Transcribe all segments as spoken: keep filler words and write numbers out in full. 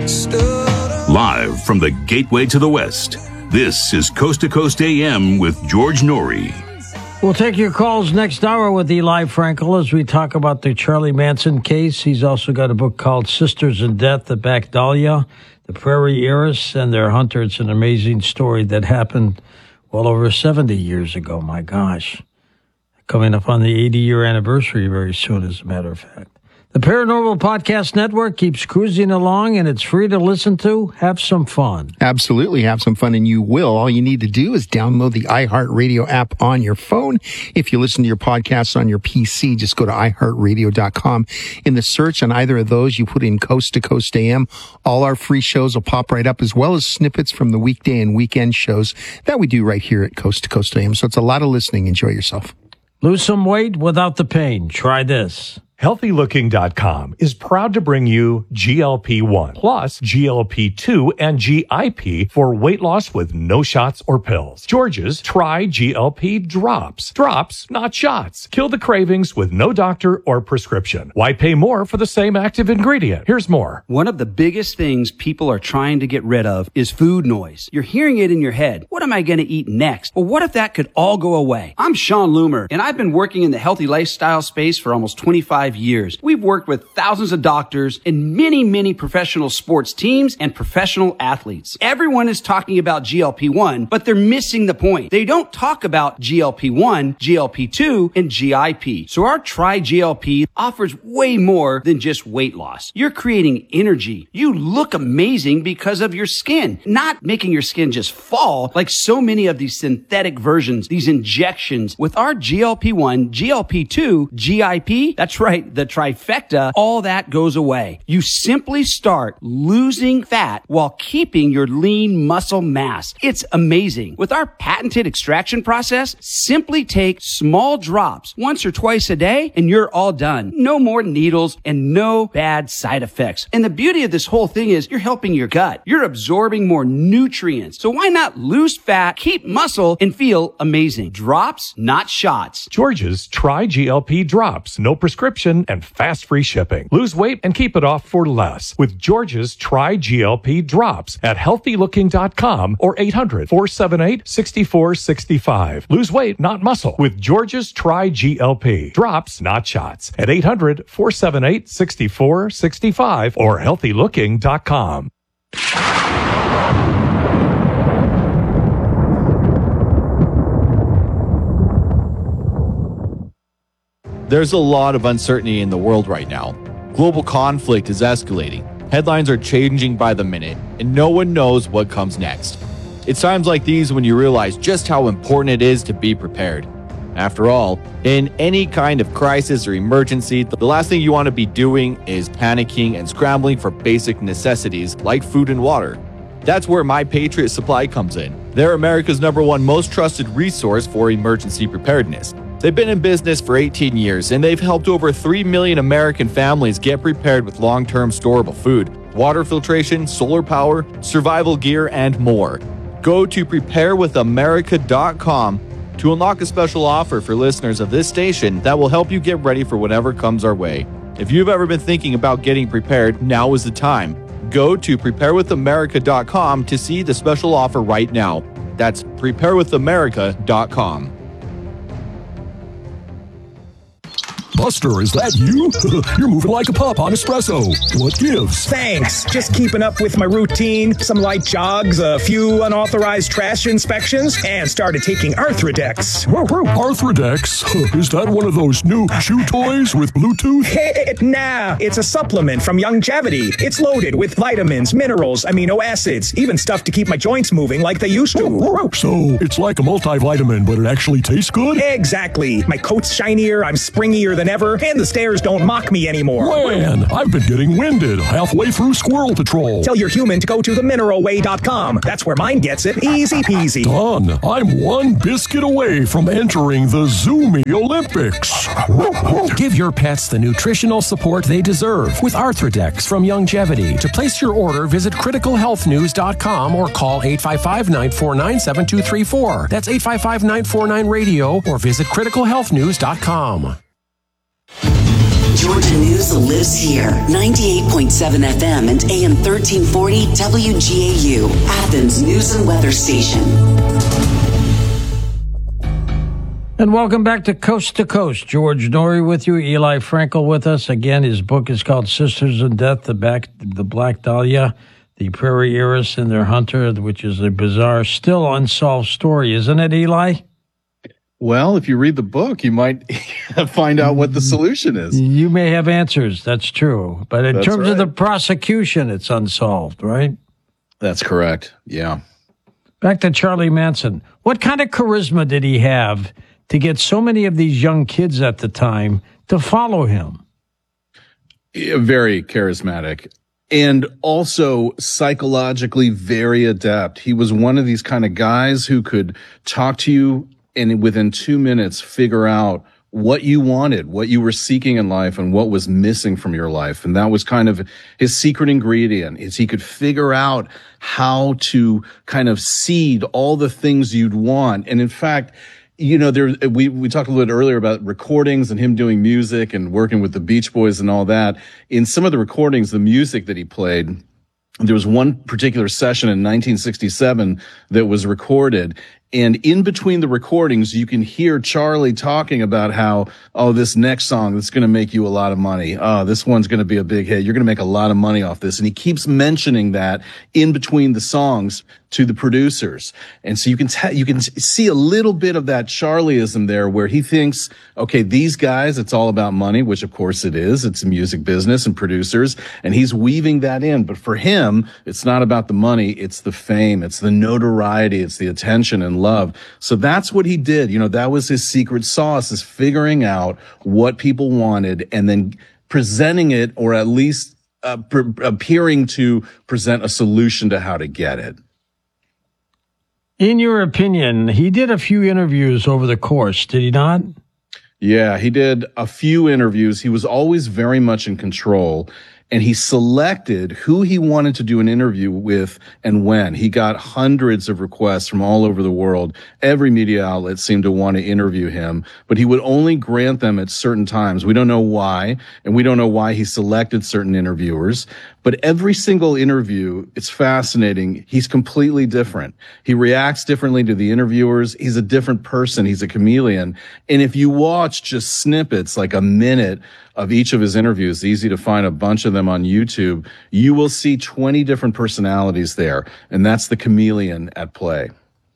Live from the gateway to the West, this is Coast to Coast A M with George Norrie. We'll take your calls next hour with Eli Frankel as we talk about the Charlie Manson case. He's also got a book called Sisters in Death, the Back Dahlia, the Prairie Heiress, and their hunter. It's an amazing story that happened well over seventy years ago. My gosh. Coming up on the eighty-year anniversary very soon, as a matter of fact. The Paranormal Podcast Network keeps cruising along, and it's free to listen to. Have some fun. Absolutely have some fun, and you will. All you need to do is download the iHeartRadio app on your phone. If you listen to your podcasts on your P C, just go to i heart radio dot com. In the search on either of those, you put in Coast to Coast A M. All our free shows will pop right up, as well as snippets from the weekday and weekend shows that we do right here at Coast to Coast A M. So it's a lot of listening. Enjoy yourself. Lose some weight without the pain. Try this. healthy looking dot com is proud to bring you G L P one plus G L P two and G I P for weight loss with no shots or pills. George's Try G L P Drops. Drops, not shots. Kill the cravings with no doctor or prescription. Why pay more for the same active ingredient? Here's more. One of the biggest things people are trying to get rid of is food noise. You're hearing it in your head. What am I going to eat next? Well, what if that could all go away? I'm Sean Loomer, and I've been working in the healthy lifestyle space for almost twenty-five years. We've worked with thousands of doctors and many, many professional sports teams and professional athletes. Everyone is talking about G L P one, but they're missing the point. They don't talk about G L P one, G L P two, and G I P. So our Try G L P offers way more than just weight loss. You're creating energy. You look amazing because of your skin, not making your skin just fall like so many of these synthetic versions, these injections. With our G L P one, G L P two, G I P, that's right, the trifecta, all that goes away. You simply start losing fat while keeping your lean muscle mass. It's amazing. With our patented extraction process, simply take small drops once or twice a day and you're all done. No more needles and no bad side effects. And the beauty of this whole thing is you're helping your gut. You're absorbing more nutrients. So why not lose fat, keep muscle, and feel amazing? Drops, not shots. George's Try G L P Drops. No prescription and fast free shipping. Lose weight and keep it off for less with George's Try G L P Drops at healthy looking dot com or eight hundred, four seven eight, six four six five. Lose weight, not muscle with George's Try G L P Drops, not shots at eight hundred, four seven eight, six four six five or healthy looking dot com. There's a lot of uncertainty in the world right now. Global conflict is escalating. Headlines are changing by the minute, and no one knows what comes next. It's times like these when you realize just how important it is to be prepared. After all, in any kind of crisis or emergency, the last thing you want to be doing is panicking and scrambling for basic necessities like food and water. That's where My Patriot Supply comes in. They're America's number one most trusted resource for emergency preparedness. They've been in business for eighteen years, and they've helped over three million American families get prepared with long-term storable food, water filtration, solar power, survival gear, and more. Go to prepare with america dot com to unlock a special offer for listeners of this station that will help you get ready for whatever comes our way. If you've ever been thinking about getting prepared, now is the time. Go to prepare with america dot com to see the special offer right now. That's prepare with america dot com. Buster, is that you? You're moving like a pup on espresso. What gives? Thanks. Just keeping up with my routine. Some light jogs, a few unauthorized trash inspections, and started taking Arthrodex. Arthrodex? Is that one of those new chew toys with Bluetooth? Hey, nah, it's a supplement from Youngevity. It's loaded with vitamins, minerals, amino acids, even stuff to keep my joints moving like they used to. So it's like a multivitamin, but it actually tastes good? Exactly. My coat's shinier, I'm springier than ever, and the stairs don't mock me anymore. Man, I've been getting winded halfway through Squirrel Patrol. Tell your human to go to the mineral way dot com. That's where mine gets it. Easy peasy. Done. I'm one biscuit away from entering the Zoomy Olympics. Give your pets the nutritional support they deserve with Arthrodex from Youngevity. To place your order, visit critical health news dot com or call eight five five, nine four nine, seven two three four. That's eight five five, nine four nine, radio or visit critical health news dot com. Georgia News lives here. ninety-eight point seven F M and A M thirteen forty W G A U, Athens News and Weather Station. And welcome back to Coast to Coast. George Noory with you, Eli Frankel with us. Again, his book is called Sisters in Death, the, back, the Black Dahlia, the Prairie Heiress and Their Hunter, which is a bizarre, still unsolved story, isn't it, Eli? Well, if you read the book, you might find out what the solution is. You may have answers. That's true. But in That's terms right. of the prosecution, it's unsolved, right? That's correct. Yeah. Back to Charlie Manson. What kind of charisma did he have to get so many of these young kids at the time to follow him? Yeah, very charismatic. And also psychologically very adept. He was one of these kind of guys who could talk to you and within two minutes figure out what you wanted, what you were seeking in life, and what was missing from your life. And that was kind of his secret ingredient, is he could figure out how to kind of seed all the things you'd want. And in fact, you know, there, we, we talked a little bit earlier about recordings and him doing music and working with the Beach Boys and all that. In some of the recordings, the music that he played, there was one particular session in nineteen sixty-seven that was recorded. And in between the recordings, you can hear Charlie talking about how, oh, this next song, that's going to make you a lot of money. Oh, this one's going to be a big hit. You're going to make a lot of money off this. And he keeps mentioning that in between the songs to the producers. And so you can t- you can see a little bit of that Charlieism there, where he thinks, okay, these guys, it's all about money, which of course it is. It's a music business and producers. And he's weaving that in. But for him, it's not about the money. It's the fame. It's the notoriety. It's the attention and love. So that's what he did. You know, that was his secret sauce, is figuring out what people wanted and then presenting it, or at least uh, pre- appearing to present a solution to how to get it. In your opinion, he did a few interviews over the course, did he not? Yeah, he did a few interviews. He was always very much in control. And he selected who he wanted to do an interview with and when. He got hundreds of requests from all over the world. Every media outlet seemed to want to interview him, but he would only grant them at certain times. We don't know why, and we don't know why he selected certain interviewers. But every single interview, it's fascinating. He's completely different. He reacts differently to the interviewers. He's a different person. He's a chameleon. And if you watch just snippets, like a minute of each of his interviews, easy to find a bunch of them on YouTube, you will see twenty different personalities there. And that's the chameleon at play.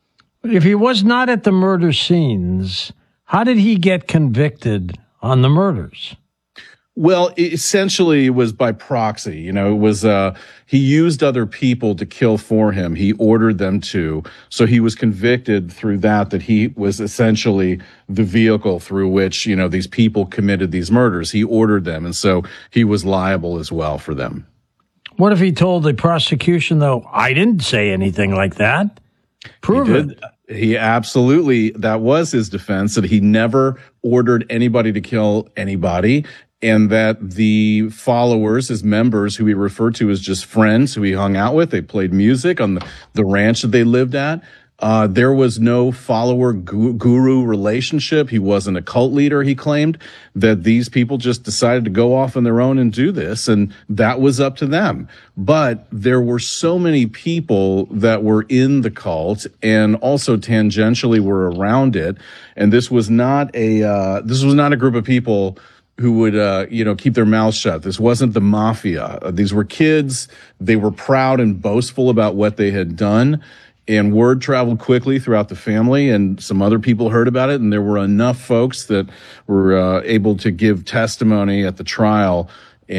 If he was not at the murder scenes, how did he get convicted on the murders? Well, essentially it was by proxy. You know, it was, uh, he used other people to kill for him. He ordered them to. So he was convicted through that, that he was essentially the vehicle through which, you know, these people committed these murders. He ordered them. And so he was liable as well for them. What if he told the prosecution, though, I didn't say anything like that? Prove he it. Did. He absolutely, that was his defense, that he never ordered anybody to kill anybody. And that the followers, his members, who he referred to as just friends who he hung out with, they played music on the, the ranch that they lived at. Uh, there was no follower gu- guru relationship. He wasn't a cult leader, he claimed, that these people just decided to go off on their own and do this. And that was up to them. But there were so many people that were in the cult and also tangentially were around it. And this was not a, uh, this was not a group of people who would, uh, you know, keep their mouths shut. This wasn't the mafia. Uh, these were kids. They were proud and boastful about what they had done. And word traveled quickly throughout the family, and some other people heard about it. And there were enough folks that were uh, able to give testimony at the trial.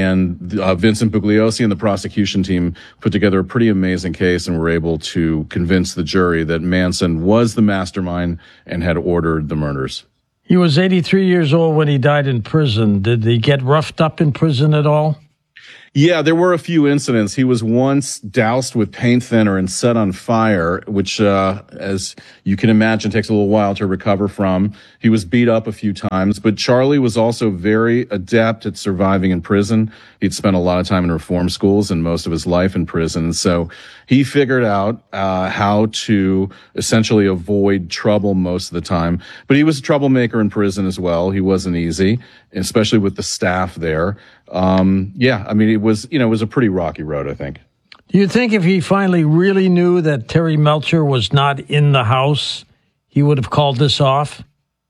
And uh, Vincent Bugliosi and the prosecution team put together a pretty amazing case and were able to convince the jury that Manson was the mastermind and had ordered the murders. He was eighty-three years old when he died in prison. Did he get roughed up in prison at all? Yeah, there were a few incidents. He was once doused with paint thinner and set on fire, which, uh, as you can imagine, takes a little while to recover from. He was beat up a few times, but Charlie was also very adept at surviving in prison. He'd spent a lot of time in reform schools and most of his life in prison. And so he figured out uh, how to essentially avoid trouble most of the time. But he was a troublemaker in prison as well. He wasn't easy, especially with the staff there. Um, yeah, I mean, it was, you know, it was a pretty rocky road, I think. Do you think if he finally really knew that Terry Melcher was not in the house, he would have called this off?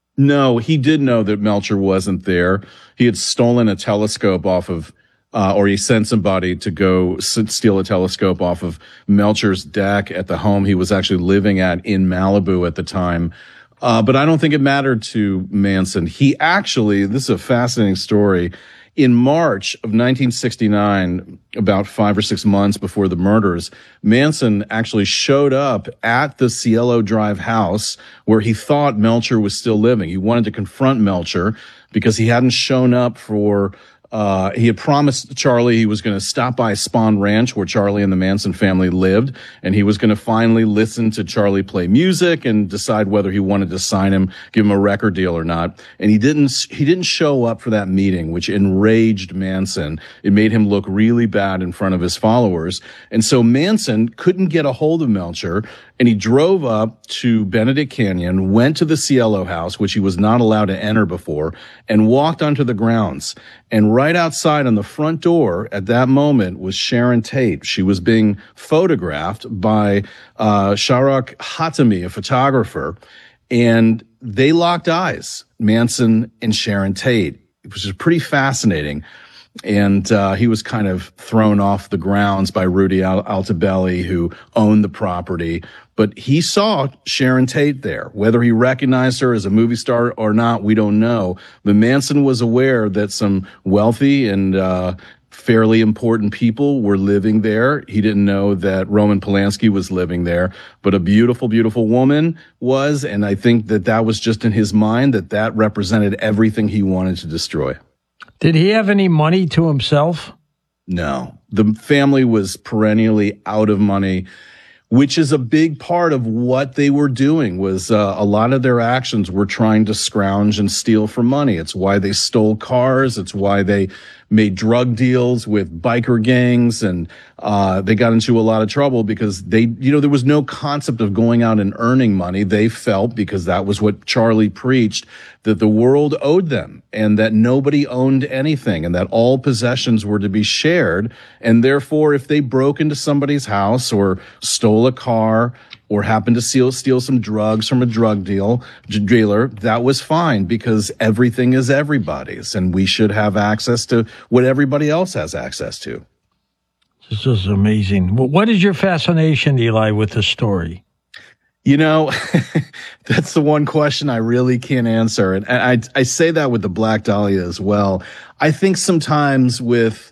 No, he did know that Melcher wasn't there. He had stolen a telescope off of, uh, or he sent somebody to go s- steal a telescope off of Melcher's deck at the home he was actually living at in Malibu at the time. Uh, but I don't think it mattered to Manson. He actually, this is a fascinating story. In March of nineteen sixty-nine, about five or six months before the murders, Manson actually showed up at the Cielo Drive house where he thought Melcher was still living. He wanted to confront Melcher because he hadn't shown up for Uh, he had promised Charlie he was going to stop by Spahn Ranch where Charlie and the Manson family lived, and he was going to finally listen to Charlie play music and decide whether he wanted to sign him, give him a record deal or not. And he didn't, he didn't show up for that meeting, which enraged Manson. It made him look really bad in front of his followers. And so Manson couldn't get a hold of Melcher, and he drove up to Benedict Canyon, went to the Cielo house, which he was not allowed to enter before, and walked onto the grounds. And right outside on the front door at that moment was Sharon Tate. She was being photographed by uh Shahrukh Hatami, a photographer, and they locked eyes, Manson and Sharon Tate, which is pretty fascinating. And uh he was kind of thrown off the grounds by Rudy Al- Altobelli, who owned the property. But he saw Sharon Tate there. Whether he recognized her as a movie star or not, we don't know. But Manson was aware that some wealthy and uh fairly important people were living there. He didn't know that Roman Polanski was living there, but a beautiful, beautiful woman was. And I think that that was just in his mind, that that represented everything he wanted to destroy. Did he have any money to himself? No. The family was perennially out of money, which is a big part of what they were doing. Was uh, a lot of their actions were trying to scrounge and steal for money. It's why they stole cars. It's why they made drug deals with biker gangs, and uh they got into a lot of trouble because they, you know, there was no concept of going out and earning money. They felt, because that was what Charlie preached, that the world owed them and that nobody owned anything and that all possessions were to be shared. And therefore, if they broke into somebody's house or stole a car or happened to steal, steal some drugs from a drug deal dealer, that was fine, because everything is everybody's and we should have access to what everybody else has access to. This is amazing. What is your fascination, Eli, with this story? You know, that's the one question I really can't answer. And I, I say that with the Black Dahlia as well. I think sometimes with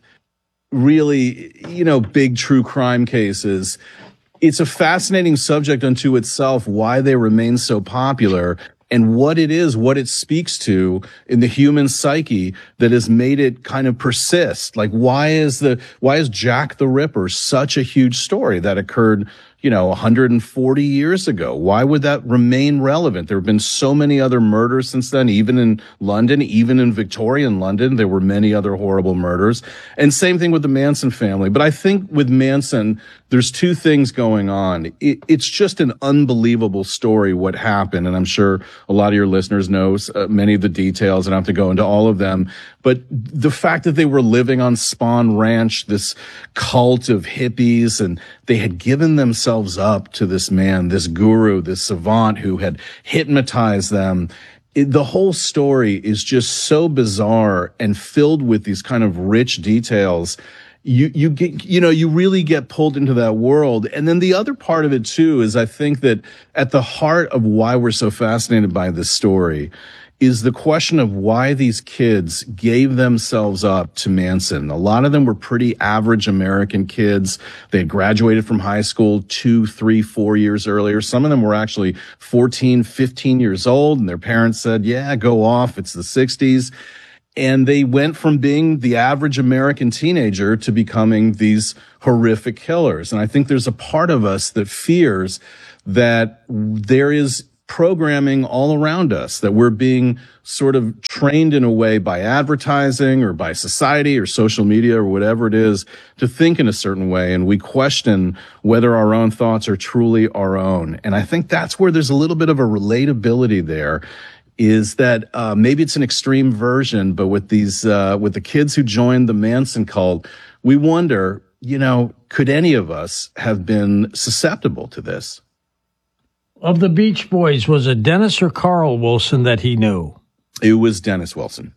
really, you know, big true crime cases, it's a fascinating subject unto itself, why they remain so popular and what it is, what it speaks to in the human psyche that has made it kind of persist. Like, why is the, why is Jack the Ripper such a huge story that occurred, you know, one hundred forty years ago? Why would that remain relevant? There have been so many other murders since then, even in London, even in Victorian London, there were many other horrible murders. And same thing with the Manson family. But I think with Manson, there's two things going on. It, it's just an unbelievable story what happened. And I'm sure a lot of your listeners know uh, many of the details. I don't have to go into all of them. But the fact that they were living on Spahn Ranch, this cult of hippies, and they had given themselves up to this man, this guru, this savant who had hypnotized them. It, the whole story is just so bizarre and filled with these kind of rich details. You, you get, you know, you really get pulled into that world. And then the other part of it too is I think that at the heart of why we're so fascinated by this story is the question of why these kids gave themselves up to Manson. A lot of them were pretty average American kids. They had graduated from high school two, three, four years earlier. Some of them were actually fourteen, fifteen years old, and their parents said, yeah, go off. It's the sixties. And they went from being the average American teenager to becoming these horrific killers. And I think there's a part of us that fears that there is programming all around us, that we're being sort of trained in a way by advertising or by society or social media or whatever it is to think in a certain way. And we question whether our own thoughts are truly our own. And I think that's where there's a little bit of a relatability there. Is that uh, maybe it's an extreme version, but with these, uh, with the kids who joined the Manson cult, we wonder, you know, could any of us have been susceptible to this? Of the Beach Boys, was it Dennis or Carl Wilson that he knew? It was Dennis Wilson.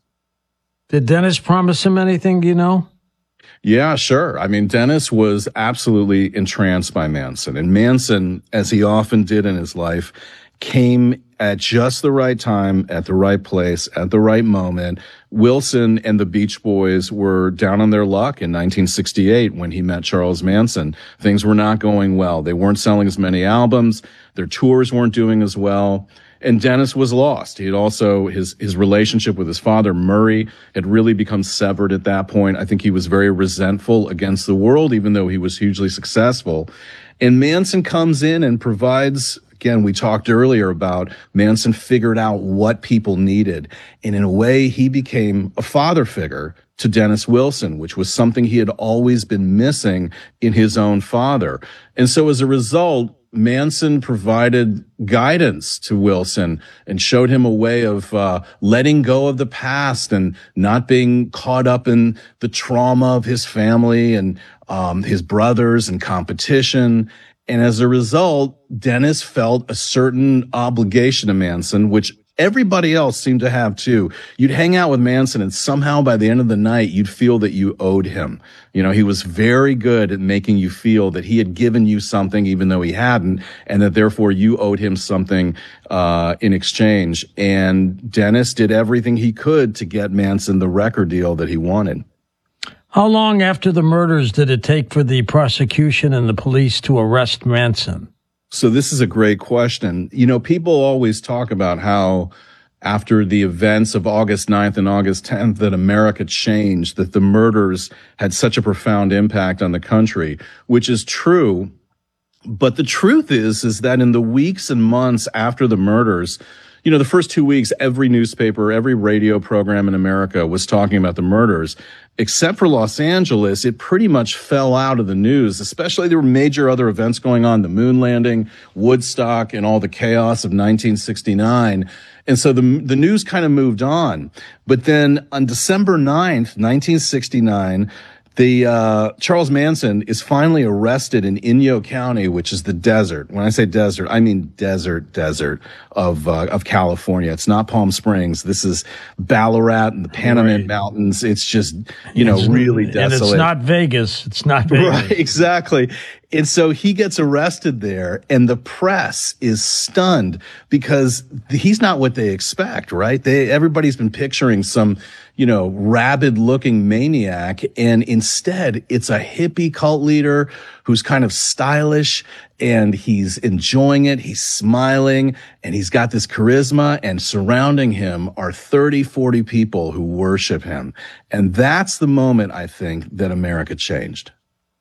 Did Dennis promise him anything, do you know? Yeah, sure. I mean, Dennis was absolutely entranced by Manson. And Manson, as he often did in his life, came at just the right time, at the right place, at the right moment. Wilson and the Beach Boys were down on their luck in nineteen sixty-eight when he met Charles Manson. Things were not going well. They weren't selling as many albums. Their tours weren't doing as well. And Dennis was lost. He had also, his, his relationship with his father, Murray, had really become severed at that point. I think he was very resentful against the world, even though he was hugely successful. And Manson comes in and provides, again, we talked earlier about Manson figured out what people needed. And in a way, he became a father figure to Dennis Wilson, which was something he had always been missing in his own father. And so as a result, Manson provided guidance to Wilson and showed him a way of uh, letting go of the past and not being caught up in the trauma of his family and um, his brothers and competition. And as a result, Dennis felt a certain obligation to Manson, which everybody else seemed to have too. You'd hang out with Manson and somehow by the end of the night, you'd feel that you owed him. You know, he was very good at making you feel that he had given you something even though he hadn't, and that therefore you owed him something uh in exchange. And Dennis did everything he could to get Manson the record deal that he wanted. How long after the murders did it take for the prosecution and the police to arrest Manson? So this is a great question. You know, people always talk about how after the events of August ninth and August tenth that America changed, that the murders had such a profound impact on the country, which is true. But the truth is, is that in the weeks and months after the murders, you know, the first two weeks, every newspaper, every radio program in America was talking about the murders. Except for Los Angeles, it pretty much fell out of the news, especially there were major other events going on, the moon landing, Woodstock, and all the chaos of nineteen sixty-nine. And so the the news kind of moved on. But then on December ninth, nineteen sixty-nine, the uh Charles Manson is finally arrested in Inyo County, which is the desert. When I say desert, I mean desert, desert of uh, of California. It's not Palm Springs. This is Ballarat and the Panamint right. Mountains. It's just, you know, it's, really desolate. And it's not Vegas. It's not Vegas. Right, exactly. And so he gets arrested there, and the press is stunned because he's not what they expect, right? They, everybody's been picturing some, you know, rabid-looking maniac, and instead it's a hippie cult leader who's kind of stylish, and he's enjoying it, he's smiling, and he's got this charisma, and surrounding him are thirty, forty people who worship him. And that's the moment, I think, that America changed.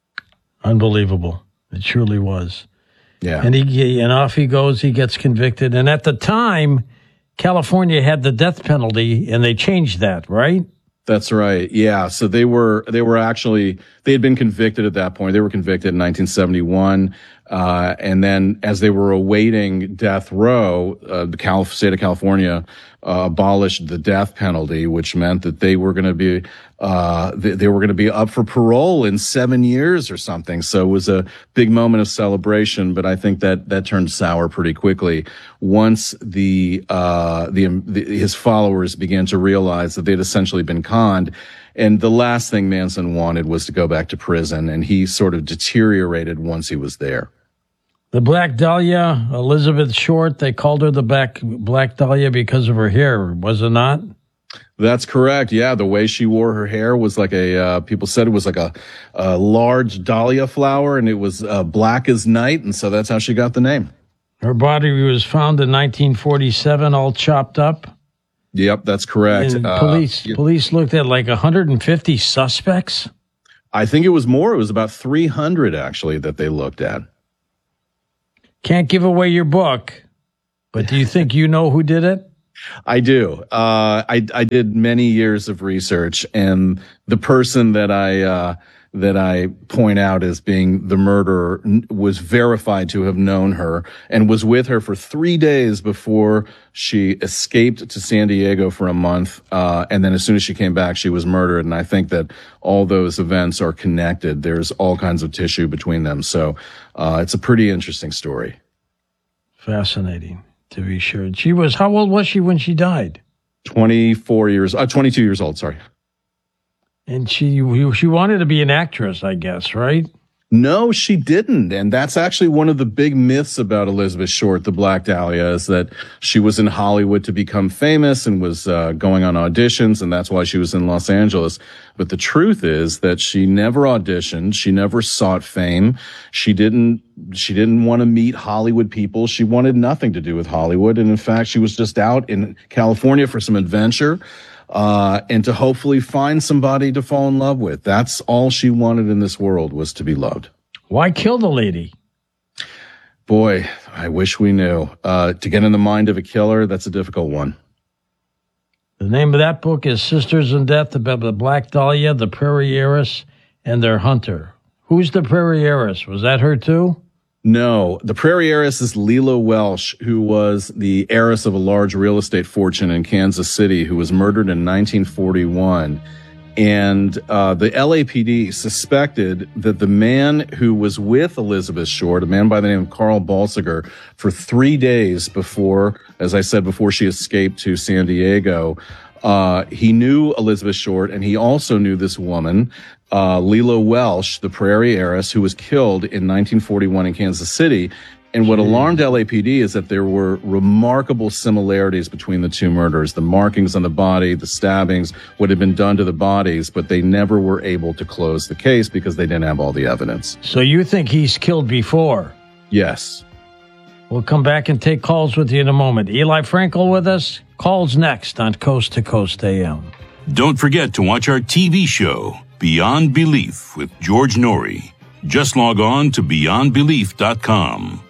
Unbelievable. It truly was. Yeah. And he and off he goes, he gets convicted. And at the time, California had the death penalty, and they changed that, right? That's right. Yeah. So they were, they were actually, they had been convicted at that point. They were convicted in nineteen seventy-one. Uh, and then as they were awaiting death row, uh, the Cal- state of California, uh, abolished the death penalty, which meant that they were going to be, uh, they, they were going to be up for parole in seven years or something. So it was a big moment of celebration, but I think that, that turned sour pretty quickly once the, uh, the, the his followers began to realize that they'd essentially been conned. And the last thing Manson wanted was to go back to prison, and he sort of deteriorated once he was there. The Black Dahlia, Elizabeth Short, they called her the Black, Black Dahlia because of her hair, was it not? That's correct. Yeah, the way she wore her hair was like a, uh, people said it was like a, a large dahlia flower, and it was uh, black as night, and so that's how she got the name. Her body was found in nineteen forty-seven, all chopped up. Yep, that's correct. And Uh, police yeah. police looked at like one hundred fifty suspects. I think it was more. It was about three hundred actually that they looked at. Can't give away your book, but do you think you know who did it? I do. Uh, I, I did many years of research, and the person that I uh, that I point out as being the murderer n- was verified to have known her and was with her for three days before she escaped to San Diego for a month. Uh, and then as soon as she came back, she was murdered. And I think that all those events are connected. There's all kinds of tissue between them. So uh, it's a pretty interesting story. Fascinating, to be sure. She was, how old was she when she died? twenty-four years, uh, twenty-two years old, sorry. And she she wanted to be an actress, I guess, right? No, she didn't. And that's actually one of the big myths about Elizabeth Short, the Black Dahlia, is that she was in Hollywood to become famous and was uh, going on auditions, and that's why she was in Los Angeles. But the truth is that she never auditioned. She never sought fame. She didn't, she didn't want to meet Hollywood people. She wanted nothing to do with Hollywood. And in fact, she was just out in California for some adventure. Uh, and to hopefully find somebody to fall in love with. That's all she wanted in this world, was to be loved. Why kill the lady? Boy, I wish we knew. Uh, to get in the mind of a killer, that's a difficult one. The name of that book is Sisters in Death, about the Black Dahlia, the Prairie Heiress, and their hunter. Who's the Prairie Heiress? Was that her too? No, the Prairie Heiress is Lila Welsh, who was the heiress of a large real estate fortune in Kansas City, who was murdered in nineteen forty-one. And uh, the L A P D suspected that the man who was with Elizabeth Short, a man by the name of Carl Balsiger, for three days before, as I said, before she escaped to San Diego, uh, he knew Elizabeth Short, and he also knew this woman, Uh, Lila Welsh, the Prairie Heiress, who was killed in nineteen forty-one in Kansas City. And what alarmed L A P D is that there were remarkable similarities between the two murders, the markings on the body, the stabbings, what had been done to the bodies, but they never were able to close the case because they didn't have all the evidence. So you think he's killed before? Yes. We'll come back and take calls with you in a moment. Eli Frankel with us. Calls next on Coast to Coast A M. Don't forget to watch our T V show, Beyond Belief, with George Norrie. Just log on to beyond belief dot com.